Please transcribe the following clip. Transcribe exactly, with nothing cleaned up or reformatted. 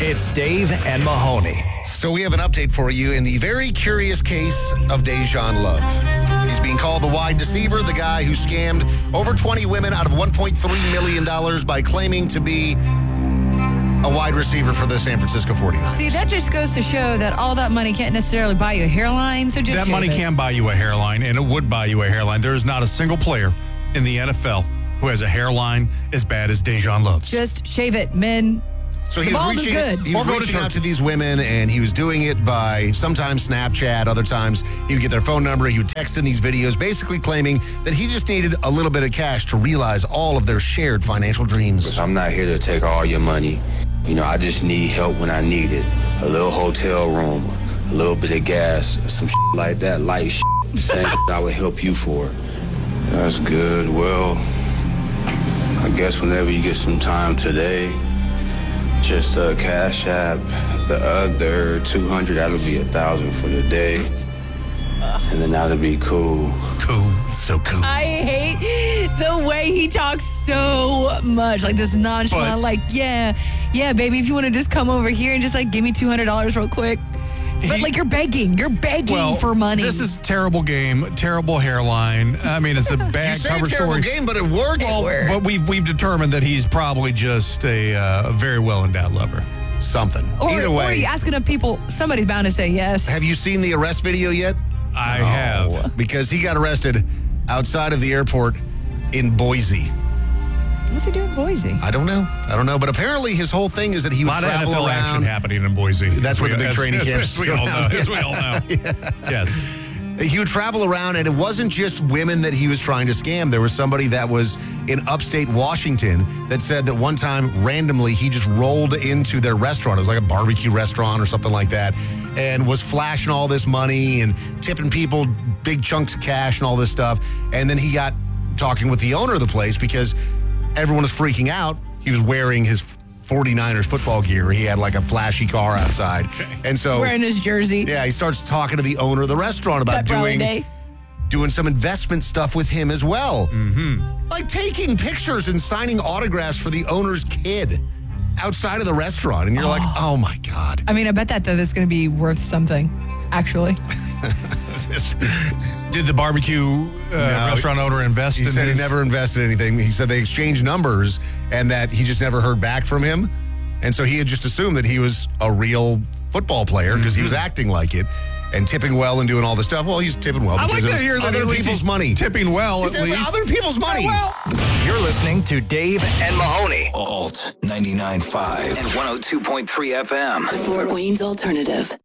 It's Dave and Mahoney. So we have an update for you in the very curious case of Dejan Love. He's being called the wide deceiver, the guy who scammed over twenty women out of one point three million dollars by claiming to be a wide receiver for the San Francisco forty-niners. See, that just goes to show that all that money can't necessarily buy you a hairline, so just That shave money it. can buy you a hairline, and it would buy you a hairline. There is not a single player in the N F L who has a hairline as bad as Dejan Love's. Just shave it, men. So he The was bald is reaching, good. he was Or go to reaching out Turkey. to these women, and he was doing it by sometimes Snapchat, other times he would get their phone number, he would text in these videos, basically claiming that he just needed a little bit of cash to realize all of their shared financial dreams. I'm not here to take all your money. You know, I just need help when I need it. A little hotel room, a little bit of gas, some shit like that, light shit. Same shit I would help you for. That's good. Well, I guess whenever you get some time today, just uh, Cash App the other two hundred, that'll be a thousand for the day. And then that'll be cool. Cool. So cool. I hate the way he talks so much. Like this nonchalant, But- like, yeah, yeah, baby, if you want to just come over here and just like give me two hundred dollars real quick. But He- like you're begging. You're begging Well, for money. this is a terrible game, terrible hairline. I mean, it's a You bad say cover a terrible story. game, but it works. It works. But we've we've determined that he's probably just a uh, very well endowed lover. Something. or, Either or way, you ask enough people, somebody's bound to say yes. have you seen the arrest video yet? I have. Because he got arrested outside of the airport in Boise. What's he doing in Boise? I don't know. I don't know. But apparently his whole thing is that he A would lot of N F travel L action around. happening in Boise. That's where the big As- training as- camp as is we all know. around. As we all know. Yes. He would travel around, and it wasn't just women that he was trying to scam. There was somebody that was in upstate Washington that said that one time, randomly, he just rolled into their restaurant. It was like a barbecue restaurant or something like that, and was flashing all this money and tipping people big chunks of cash and all this stuff. And then he got talking with the owner of the place because everyone was freaking out. He was wearing his forty-niners football gear. He had like a flashy car outside. And so... Wearing his jersey. Yeah, he starts talking to the owner of the restaurant about Pep Rally doing Day. doing some investment stuff with him as well. Mm-hmm. Like taking pictures and signing autographs for the owner's kid outside of the restaurant. And you're like, oh my God. I mean, I bet that that's going to be worth something, actually. Did the barbecue uh, No, restaurant owner invest He in said his? he never invested anything. He said they exchanged numbers and that he just never heard back from him. And so he had just assumed that he was a real football player because he was acting like it and tipping well and doing all this stuff. Well, he's tipping well I because like it to was hear that other at least people's he's money. tipping well, He at said least. other people's money. You're listening to Dave and Mahoney. Alt ninety-nine point five and one oh two point three F M. Fort Wayne's Alternative.